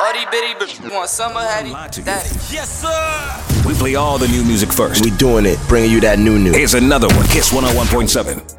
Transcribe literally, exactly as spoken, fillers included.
All these bitty bitches want summer, Hattie, daddy. Yes, sir. We play all the new music first. We doing it, bringing you that new new. Here's another one, Kiss one oh one point seven.